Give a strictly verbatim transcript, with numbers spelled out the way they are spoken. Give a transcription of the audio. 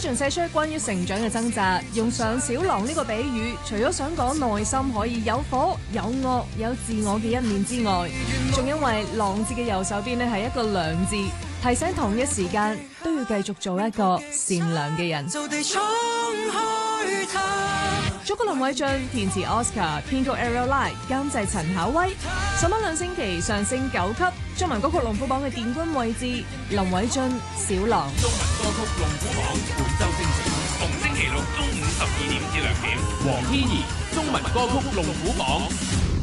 仲寫出關於成長嘅掙扎，用上小狼呢個比喻，除咗想講內心可以有火、有惡、有自我嘅一面之外，仲因為狼字嘅右手邊呢係一個良字，提醒同一時間都要繼續做一個善良嘅人。作曲林偉俊，填詞 Oscar， 編曲 Ariel Lai， 監製陳巧威。上翻兩星期上升九級，中文歌曲龍虎榜嘅殿軍位置，林偉俊小狼。 中文歌曲龍虎榜本周精選，逢星期六中午十二點至兩點，黃天怡中文歌曲龍虎榜。